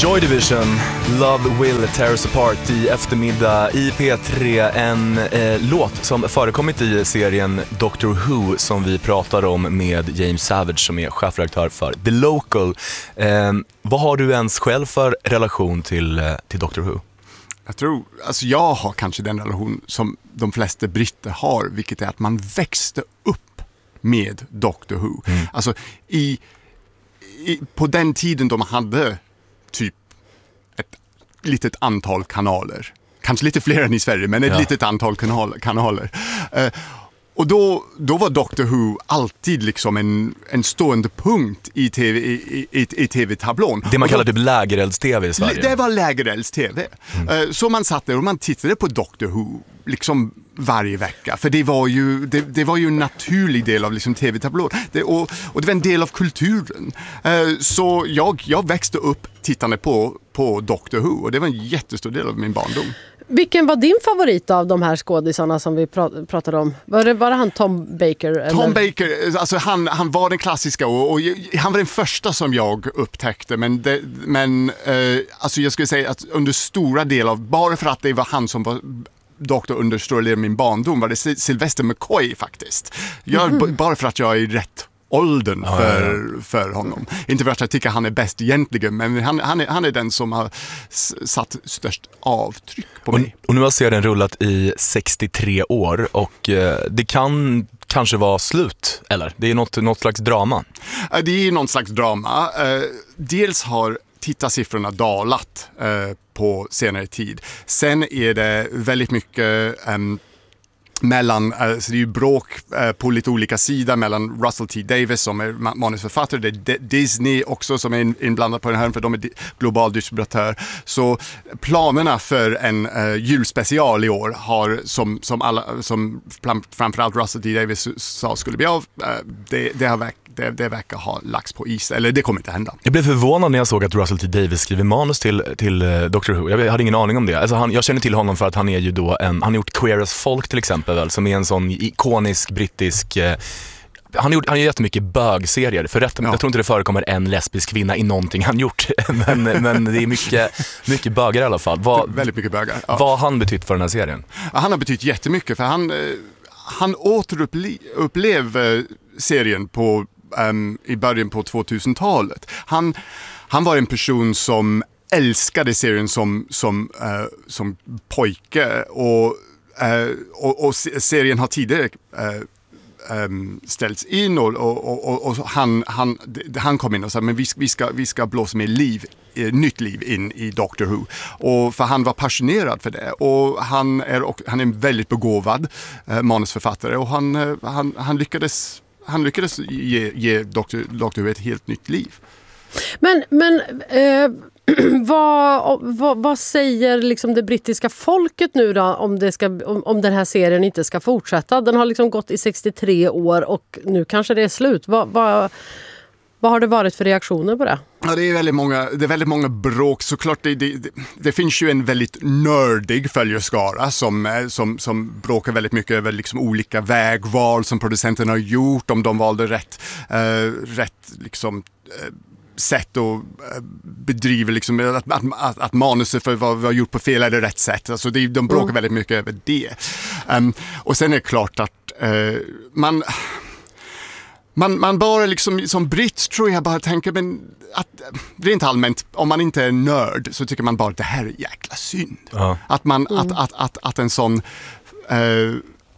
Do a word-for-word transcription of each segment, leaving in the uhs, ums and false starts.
Joy Division, Love Will Tear Us Apart i eftermiddag i P tre. En eh, låt som förekommit i serien Doctor Who som vi pratar om med James Savage som är chefredaktör för The Local. Eh, vad har du ens själv för relation till, eh, till Doctor Who? Jag tror, alltså jag har kanske den relation som de flesta britter har, vilket är att man växte upp med Doctor Who. Mm. Alltså i, i, på den tiden de hade typ ett litet antal kanaler. Kanske lite fler än i Sverige, men ett ja. litet antal kanal, kanaler. Uh, och då, då var Doctor Who alltid liksom en, en stående punkt i, TV, i, i, i tv-tablån. Det man då, kallar typ lägerelds-tv i Sverige. Det var lägerelds-tv. Mm. Uh, så man satt där och man tittade på Doctor Who liksom varje vecka. För det var ju, det, det var ju en naturlig del av liksom tv-tablån. Det, och, och det var en del av kulturen. Uh, så jag, jag växte upp tittande på, på Doctor Who. Och det var en jättestor del av min barndom. Vilken var din favorit av de här skådisarna som vi pra- pratade om? Var det, var det han Tom Baker? Eller? Tom Baker, alltså han, han var den klassiska och, och han var den första som jag upptäckte. Men, det, men eh, alltså jag skulle säga att under stora delar av, bara för att det var han som var doktor under stora delar av min barndom, var det Sylvester McCoy faktiskt. Jag, mm. Bara för att jag är rätt åldern för, ja, ja, ja. för honom. Inte för att jag tycker han är bäst egentligen, men han, han, är, han är den som har satt störst avtryck på och, mig. Och nu har serien rullat i sextiotre år och eh, det kan kanske vara slut, eller? Det är något, något slags drama. Det är något slags drama. Dels har tittarsiffrorna dalat på senare tid. Sen är det väldigt mycket Um, mellan, alltså det är ju bråk eh, på lite olika sidor mellan Russell T Davies som är manusförfattare, det är D- Disney också som är inblandad på den här, för de är di- global distributör. Så planerna för en eh, julspecial i år har som, som, alla, som framförallt Russell T Davies sa skulle bli av, eh, det, det, har verk, det, det verkar ha lagts på is, eller det kommer inte hända. Jag blev förvånad när jag såg att Russell T Davies skriver manus till, till uh, Doctor Who. Jag hade ingen aning om det. Alltså han, jag känner till honom för att han är ju då en, han har gjort Queer as Folk till exempel, väl, som är en sån ikonisk brittisk eh, han har gjort han har jättemycket bögserier. För rätt, ja. Jag tror inte det förekommer en lesbisk kvinna i någonting han gjort, men, men det är mycket, mycket bögar i alla fall. Vad, väldigt mycket bögar. Ja. Vad har han betytt för den här serien? Ja, han har betytt jättemycket, för han, han återupplevde serien på, um, i början på tvåtusentalet. Han, han var en person som älskade serien som, som, uh, som pojke och Uh, och, och serien har tidigare uh, um, ställts in och, och, och, och han, han, han kom in och sa men vi, vi, ska, vi ska blåsa med liv, uh, nytt liv in i Doctor Who. Och för han var passionerad för det och han är, och, han är en väldigt begåvad uh, manusförfattare och han, uh, han, han lyckades, han lyckades ge, ge Doctor, Doctor Who ett helt nytt liv. Men, men eh, vad, vad, vad säger liksom det brittiska folket nu då om, det ska, om, om den här serien inte ska fortsätta? Den har liksom gått i sextiotre år och nu kanske det är slut. Vad, vad, vad har det varit för reaktioner på det? Ja, det är väldigt många, det är väldigt många bråk. Såklart det, det, det, det finns ju en väldigt nördig följerskara som, som, som bråkar väldigt mycket över liksom olika vägval som producenterna har gjort, om de valde rätt, uh, rätt liksom, uh, sätt och bedriver liksom att, att, att, att manuset för vad vi har gjort på fel är det rätt sätt. Alltså det, de bråkar mm. väldigt mycket över det. Um, och sen är det klart att uh, man, man man bara liksom som britt tror jag bara tänker men att rent allmänt om man inte är nörd så tycker man bara att det här är jäkla synd. Uh. Att man mm. att, att, att, att en sån uh,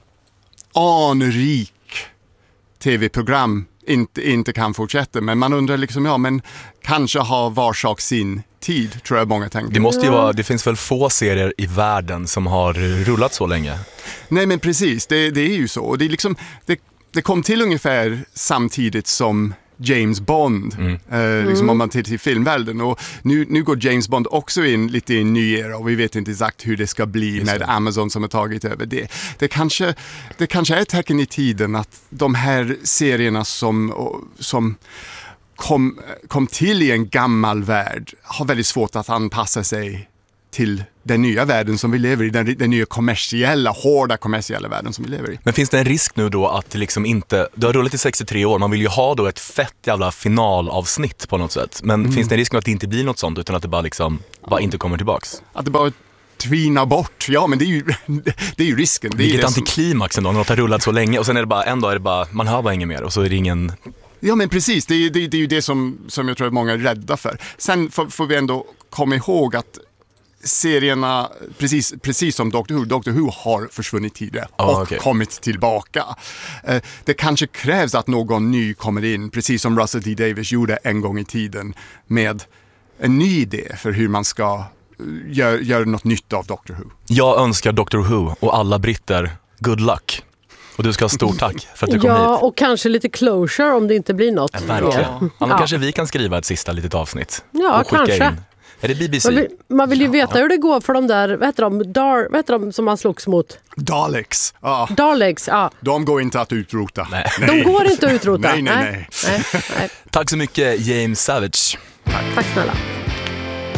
anrik tv-program Inte, inte kan fortsätta, men man undrar liksom, ja men kanske har var sak sin tid, tror jag många tänker. Det måste ju vara, det finns väl få serier i världen som har rullat så länge. Nej men precis, det, det är ju så. Och det, är liksom, det, det kom till ungefär samtidigt som James Bond, mm. eh, liksom mm. om man tittar till filmvärlden. Och nu, nu går James Bond också in lite i en ny era och vi vet inte exakt hur det ska bli Just med det. Amazon som har tagit över det. Det kanske, det kanske är ett tecken i tiden att de här serierna som, som kom, kom till i en gammal värld har väldigt svårt att anpassa sig till den nya världen som vi lever i, den, den nya kommersiella, hårda kommersiella världen som vi lever i. Men finns det en risk nu då att det liksom inte, du har rullat i sextiotre år, man vill ju ha då ett fett jävla finalavsnitt på något sätt. Men mm. finns det en risk nu att det inte blir något sånt utan att det bara liksom, bara inte kommer tillbaks? Att det bara tvina bort, ja men det är ju, det är ju risken. Det är Vilket det som... antiklimax ändå, något har rullat så länge och sen är det bara, en dag är det bara, man hör bara inget mer och så är det ingen... Ja men precis, det är, det, det är ju det som, som jag tror att många är rädda för. Sen får, får vi ändå komma ihåg att serierna, precis, precis som Doctor Who, Doctor Who har försvunnit tidigare ah, och okay. kommit tillbaka. Eh, det kanske krävs att någon ny kommer in, precis som Russell T Davies gjorde en gång i tiden med en ny idé för hur man ska göra gör något nytt av Doctor Who. Jag önskar Doctor Who och alla britter good luck. Och du ska ha stort tack för att du kom ja, hit. Och kanske lite closure om det inte blir något. Ja, verkligen. Ja. Ja, men ja. kanske vi kan skriva ett sista litet avsnitt. Ja, och skicka kanske. In. Är det B B C? Man vill, man vill ju ja. veta hur det går för de där, vad heter de, Dar, vad heter de som man slogs mot? Daleks. Ja. Daleks, ja. De går inte att utrota. Nej. De går inte att utrota. nej, nej, nej. nej, nej, nej. Tack så mycket James Savage. Tack, Tack snälla.